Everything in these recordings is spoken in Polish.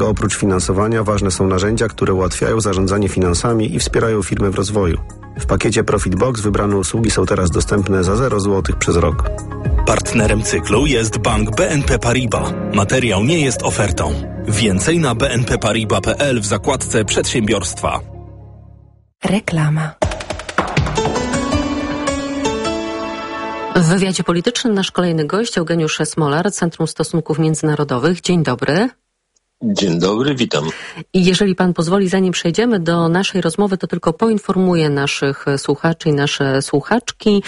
Oprócz finansowania ważne są narzędzia, które ułatwiają zarządzanie finansami i wspierają firmy w rozwoju. W pakiecie ProfitBox wybrane usługi są teraz dostępne za 0 zł przez rok. Partnerem cyklu jest bank BNP Paribas. Materiał nie jest ofertą. Więcej na bnpparibas.pl w zakładce Przedsiębiorstwa. Reklama. W wywiadzie politycznym nasz kolejny gość, Eugeniusz Smolar, Centrum Stosunków Międzynarodowych. Dzień dobry. Dzień dobry, witam. I jeżeli pan pozwoli, zanim przejdziemy do naszej rozmowy, to tylko poinformuję naszych słuchaczy i nasze słuchaczki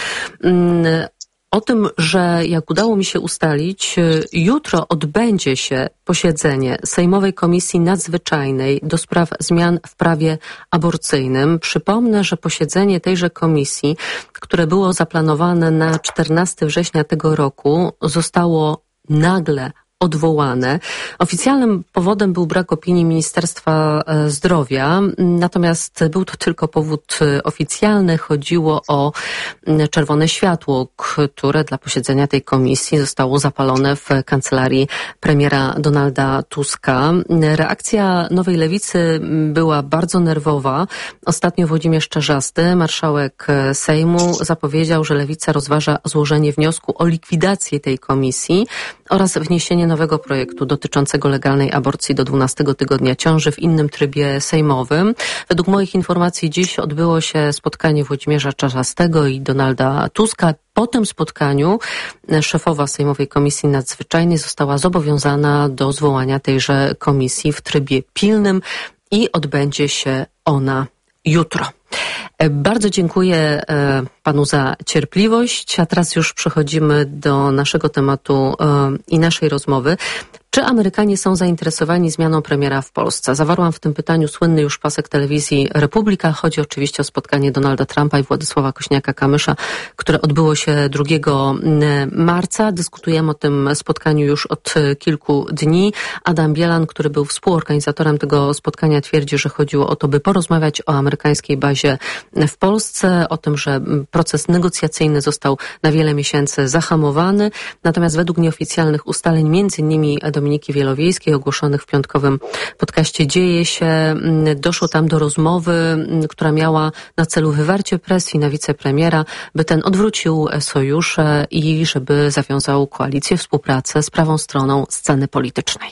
o tym, że jak udało mi się ustalić, jutro odbędzie się posiedzenie Sejmowej Komisji Nadzwyczajnej do spraw zmian w prawie aborcyjnym. Przypomnę, że posiedzenie tejże komisji, które było zaplanowane na 14 września tego roku, zostało nagle odwołane. Oficjalnym powodem był brak opinii Ministerstwa Zdrowia, natomiast był to tylko powód oficjalny. Chodziło o czerwone światło, które dla posiedzenia tej komisji zostało zapalone w kancelarii premiera Donalda Tuska. Reakcja Nowej Lewicy była bardzo nerwowa. Ostatnio Włodzimierz Czarzasty, marszałek Sejmu, zapowiedział, że Lewica rozważa złożenie wniosku o likwidację tej komisji oraz wniesienie nowego projektu dotyczącego legalnej aborcji do 12 tygodnia ciąży w innym trybie sejmowym. Według moich informacji dziś odbyło się spotkanie Włodzimierza Czarzastego i Donalda Tuska. Po tym spotkaniu szefowa Sejmowej Komisji Nadzwyczajnej została zobowiązana do zwołania tejże komisji w trybie pilnym i odbędzie się ona jutro. Bardzo dziękuję panu za cierpliwość, a teraz już przechodzimy do naszego tematu i naszej rozmowy. Czy Amerykanie są zainteresowani zmianą premiera w Polsce? Zawarłam w tym pytaniu słynny już pasek telewizji Republika. Chodzi oczywiście o spotkanie Donalda Trumpa i Władysława Kośniaka-Kamysza, które odbyło się 2 marca. Dyskutujemy o tym spotkaniu już od kilku dni. Adam Bielan, który był współorganizatorem tego spotkania, twierdzi, że chodziło o to, by porozmawiać o amerykańskiej bazie w Polsce, o tym, że proces negocjacyjny został na wiele miesięcy zahamowany. Natomiast według nieoficjalnych ustaleń, między innymi Dominiki Wielowiejskiej, ogłoszonych w piątkowym podcaście Dzieje się, doszło tam do rozmowy, która miała na celu wywarcie presji na wicepremiera, by ten odwrócił sojusze i żeby zawiązał koalicję, współpracę z prawą stroną sceny politycznej.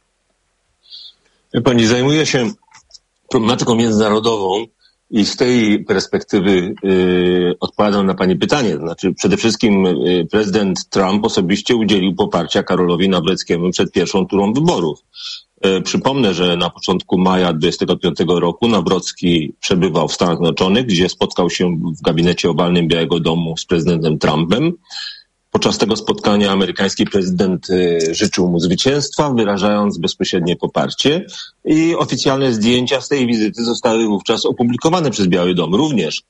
Pani zajmuje się problematyką międzynarodową i z tej perspektywy odpowiadam na pani pytanie. Znaczy, przede wszystkim prezydent Trump osobiście udzielił poparcia Karolowi Nawrockiemu przed pierwszą turą wyborów. Przypomnę, że na początku maja 2025 roku Nawrocki przebywał w Stanach Zjednoczonych, gdzie spotkał się w gabinecie owalnym Białego Domu z prezydentem Trumpem. Podczas tego spotkania amerykański prezydent życzył mu zwycięstwa, wyrażając bezpośrednie poparcie i oficjalne zdjęcia z tej wizyty zostały wówczas opublikowane przez Biały Dom. Również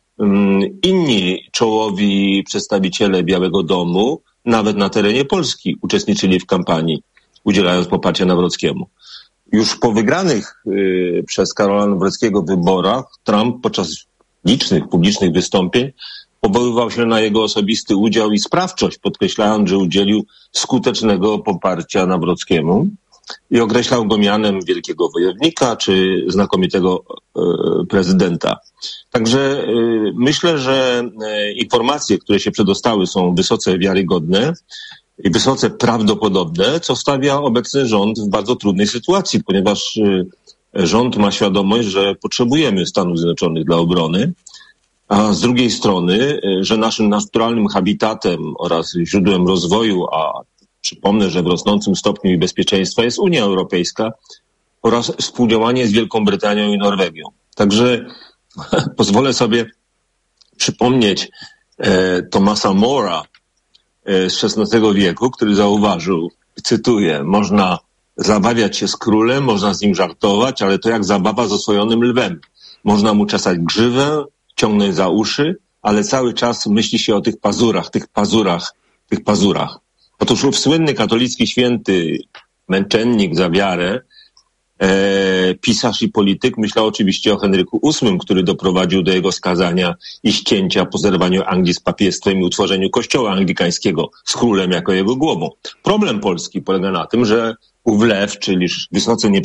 inni czołowi przedstawiciele Białego Domu, nawet na terenie Polski, uczestniczyli w kampanii, udzielając poparcia Nawrockiemu. Już po wygranych przez Karola Nawrockiego wyborach Trump podczas licznych publicznych wystąpień powoływał się na jego osobisty udział i sprawczość, podkreślając, że udzielił skutecznego poparcia Nawrockiemu i określał go mianem wielkiego wojownika czy znakomitego prezydenta. Także myślę, że informacje, które się przedostały, są wysoce wiarygodne i wysoce prawdopodobne, co stawia obecny rząd w bardzo trudnej sytuacji, ponieważ rząd ma świadomość, że potrzebujemy Stanów Zjednoczonych dla obrony, a z drugiej strony, że naszym naturalnym habitatem oraz źródłem rozwoju, a przypomnę, że w rosnącym stopniu i bezpieczeństwa jest Unia Europejska oraz współdziałanie z Wielką Brytanią i Norwegią. Także pozwolę sobie przypomnieć Thomasa More'a z XVI wieku, który zauważył, cytuję, można zabawiać się z królem, można z nim żartować, ale to jak zabawa z oswojonym lwem. Można mu czesać grzywę, ciągnąć za uszy, ale cały czas myśli się o tych pazurach. Otóż ów słynny katolicki święty, męczennik za wiarę, pisarz i polityk myślał oczywiście o Henryku VIII, który doprowadził do jego skazania i ścięcia po zerwaniu Anglii z papiestwem i utworzeniu kościoła anglikańskiego z królem jako jego głową. Problem Polski polega na tym, że wlew, czyli wysoce